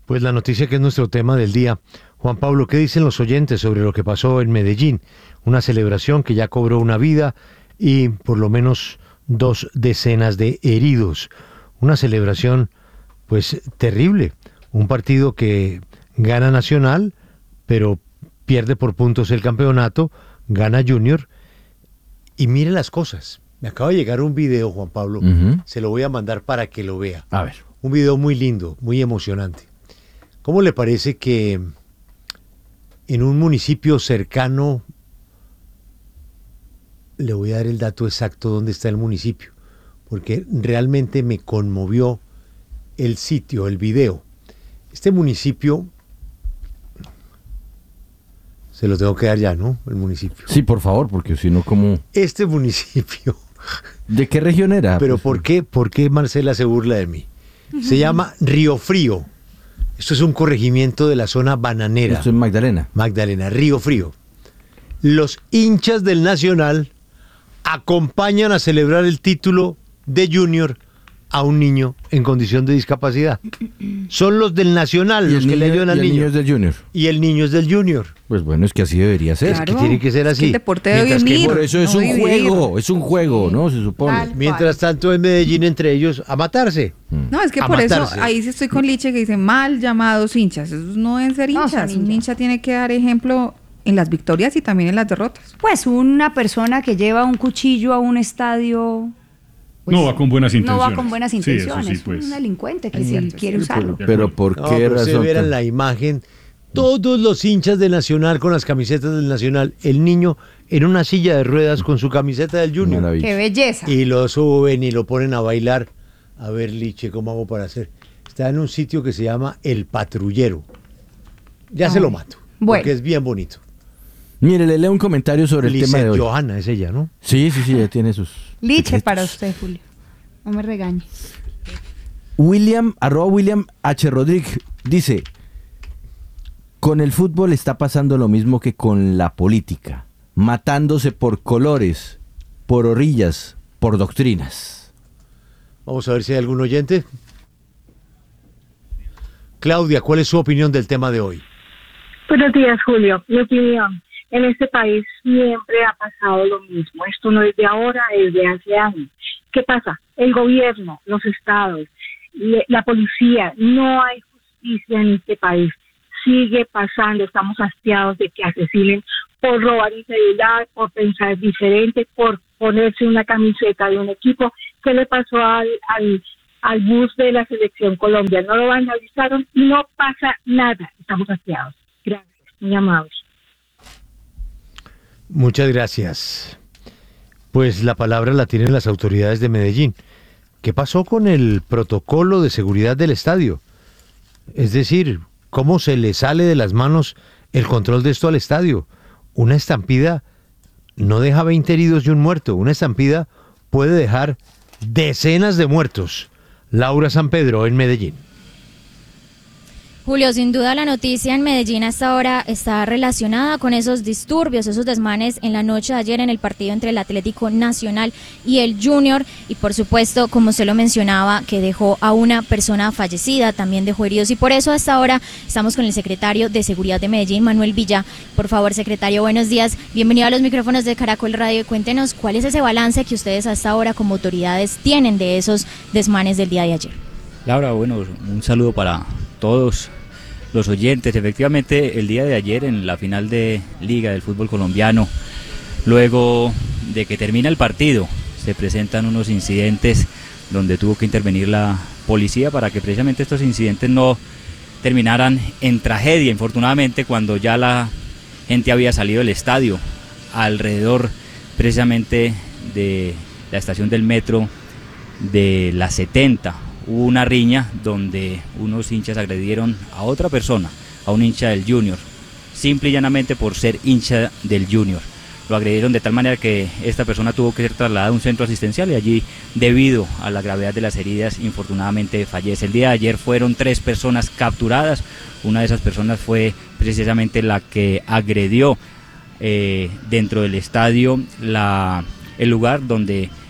Pues la noticia que es nuestro tema del día. Juan Pablo, ¿qué dicen los oyentes sobre lo que pasó en Medellín? Una celebración que ya cobró una vida y por lo menos 2 decenas de heridos. Una celebración, pues, terrible. Un partido que gana Nacional, pero pierde por puntos el campeonato, gana Junior. Y mire las cosas. Me acaba de llegar un video, Juan Pablo. Se lo voy a mandar para que lo vea. A ver. Un video muy lindo, muy emocionante. ¿Cómo le parece que en un municipio cercano, le voy a dar el dato exacto dónde está el municipio, porque realmente me conmovió el sitio, el video. Este municipio, se lo tengo que dar ya, ¿no? El municipio. Sí, por favor, porque si no, ¿cómo? Este municipio. ¿De qué región era? Pero Pues, ¿por qué Marcela se burla de mí? Se llama Río Frío. Esto es un corregimiento de la zona bananera. esto es Magdalena. Magdalena, Río Frío. Los hinchas del Nacional acompañan a celebrar el título de Junior a un niño en condición de discapacidad. Son los del Nacional los que le ayudan al niño. Y el niño es del Junior. Y el niño es del Junior. Pues bueno, es que así debería ser. Es que tiene que ser así. Es que el deporte debe Mientras que unir, Por eso es no un dividir. juego, ¿no? Se supone. Tal. Mientras tanto en Medellín entre ellos a matarse. No, es que A por matarse. eso ahí sí estoy con Liche que dice mal llamados hinchas. Esos no deben ser No, hinchas. son Un hinchas. hincha tiene que dar ejemplo en las victorias y también en las derrotas. Pues una persona que lleva un cuchillo a un estadio... pues, no va con buenas no intenciones. va con buenas Sí, eso intenciones. sí, pues. Un delincuente que Es sí cierto, quiere sí, usarlo. Pero ¿por No, qué pero razón? se vieran la imagen, todos los hinchas del Nacional con las camisetas del Nacional, el niño en una silla de ruedas con su camiseta del Junior. Maravilla. ¡Qué belleza! Y lo suben y lo ponen a bailar. A ver, Liche, ¿cómo hago para hacer? Está en un sitio que se llama El Patrullero. Ya se lo mato, Bueno. porque es bien bonito. Mire, le leo un comentario sobre el tema de Lisette hoy. Johanna es ella, ¿no? Sí, ya tiene sus Liche secretos. para usted, Julio. No me regañe. William H. Rodríguez dice: con el fútbol está pasando lo mismo que con la política, matándose por colores, por orillas, por doctrinas. Vamos a ver si hay algún oyente. Claudia, ¿cuál es su opinión del tema de hoy? Buenos días, Julio. Mi opinión. En este país siempre ha pasado lo mismo. Esto no es de ahora, es de hace años. ¿Qué pasa? El gobierno, los estados, la policía, no hay justicia en este país. Sigue pasando, estamos hastiados de que asesinen por robar integridad, por pensar diferente, por ponerse una camiseta de un equipo. ¿Qué le pasó al bus de la selección Colombia? No lo vandalizaron y no pasa nada. Estamos hastiados. Gracias, muy amables. Muchas gracias. Pues la palabra la tienen las autoridades de Medellín. ¿Qué pasó con el protocolo de seguridad del estadio? Es decir, ¿cómo se le sale de las manos el control de esto al estadio? Una estampida no deja 20 heridos y un muerto. Una estampida puede dejar decenas de muertos. Laura San Pedro en Medellín. Julio, sin duda la noticia en Medellín hasta ahora está relacionada con esos disturbios, esos desmanes en la noche de ayer en el partido entre el Atlético Nacional y el Junior y por supuesto, como usted lo mencionaba, que dejó a una persona fallecida, también dejó heridos y por eso hasta ahora estamos con el secretario de Seguridad de Medellín, Manuel Villa. Por favor, secretario, buenos días, bienvenido a los micrófonos de Caracol Radio y cuéntenos cuál es ese balance que ustedes hasta ahora como autoridades tienen de esos desmanes del día de ayer. Laura, bueno, un saludo para todos los oyentes. Efectivamente, el día de ayer en la final de Liga del fútbol colombiano, luego de que termina el partido, se presentan unos incidentes donde tuvo que intervenir la policía para que precisamente estos incidentes no terminaran en tragedia. Infortunadamente, cuando ya la gente había salido del estadio, alrededor precisamente de la estación del metro de la 70, hubo una riña donde unos hinchas agredieron a otra persona, a un hincha del Junior, simple y llanamente por ser hincha del Junior. Lo agredieron de tal manera que esta persona tuvo que ser trasladada a un centro asistencial y allí, debido a la gravedad de las heridas, infortunadamente fallece. El día de ayer fueron 3 personas capturadas. Una de esas personas fue precisamente la que agredió dentro del estadio el lugar donde